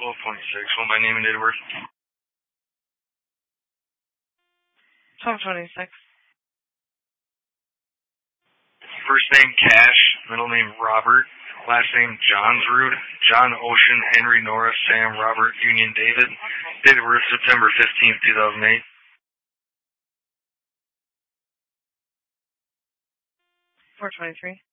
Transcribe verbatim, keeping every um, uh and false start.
twelve point six. What my name and date of birth? twelve twenty-six. First name Cash, middle name Robert, last name Johnsrud, John Ocean, Henry Nora, Sam Robert, Union David. Date of birth September fifteenth, two thousand eight. four twenty-three.